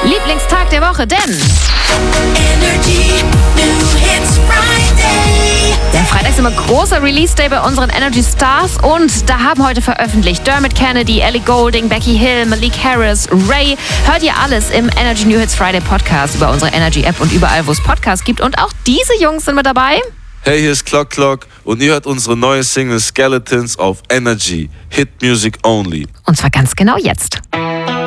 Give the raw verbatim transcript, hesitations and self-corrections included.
Lieblingstag der Woche, denn Energy New Hits Friday. der Freitag ist immer großer Release-Day bei unseren Energy Stars und da haben heute veröffentlicht Dermot Kennedy, Ellie Goulding, Becky Hill, Malik Harris, Ray. Hört ihr alles im Energy New Hits Friday Podcast über unsere Energy-App und überall, wo es Podcasts gibt. Und auch diese Jungs sind mit dabei. Hey, hier ist Clock Clock und ihr hört unsere neue Single Skeletons auf Energy. Hit Music Only. Und zwar ganz genau jetzt.